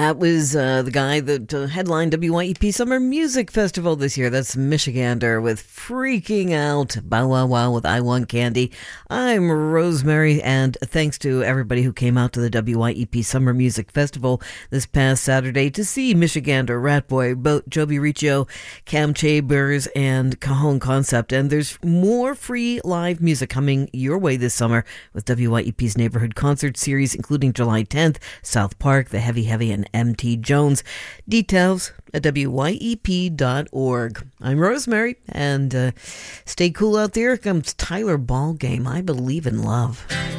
That was the guy that headlined WYEP Summer Music Festival this year. That's Michigander with Freaking Out. Bow Wow Wow with I Want Candy. I'm Rosemary, and thanks to everybody who came out to the WYEP Summer Music Festival this past Saturday to see Michigander, Ratboy, Joby Riccio, Cam Chambers, and Cajon Concept. And there's more free live music coming your way this summer with WYEP's Neighborhood Concert Series, including July 10th, South Park, The Heavy Heavy, and M.T. Jones. Details at WYEP.org. I'm Rosemary, and stay cool out there. Here comes Tyler Ballgame. I Believe in Love.